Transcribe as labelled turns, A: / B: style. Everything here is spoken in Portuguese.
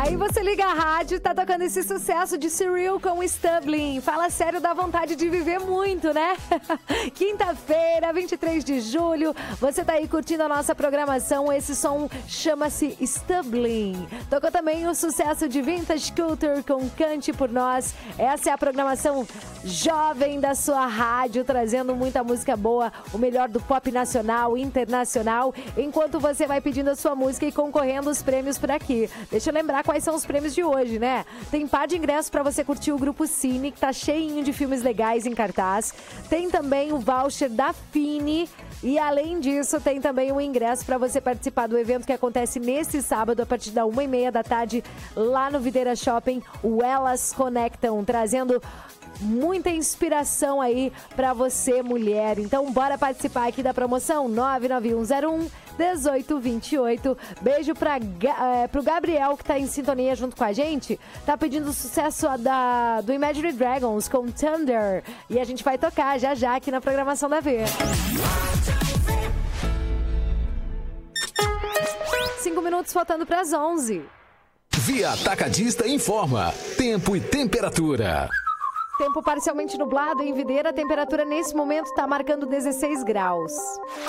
A: Aí você liga a rádio, tá tocando esse sucesso de Cyril com Stublin. Fala sério, dá vontade de viver muito, né? Quinta-feira, 23 de julho, você tá aí curtindo a nossa programação. Esse som chama-se Stublin. Tocou também o sucesso de Vintage Culture com Cante Por Nós. Essa é a programação jovem da sua rádio, trazendo muita música boa, o melhor do pop nacional, internacional, enquanto você vai pedindo a sua música e concorrendo os prêmios por aqui. Deixa eu lembrar quais são os prêmios de hoje, né? Tem par de ingressos para você curtir o Grupo Cine, que tá cheinho de filmes legais em cartaz. Tem também o voucher da Fini. E além disso, tem também um ingresso para você participar do evento que acontece nesse sábado, a partir da 1h30 da tarde, lá no Videira Shopping, o Elas Conectam, trazendo muita inspiração aí para você, mulher. Então, bora participar aqui da promoção 99101-1828. Beijo pro Gabriel, que tá em sintonia junto com a gente. Tá pedindo o sucesso do Imagine Dragons com Thunder. E a gente vai tocar já aqui na programação da V. 5 minutos faltando para as 11.
B: Via Atacadista informa. Tempo e temperatura.
A: Tempo parcialmente nublado em Videira. A temperatura nesse momento está marcando 16 graus.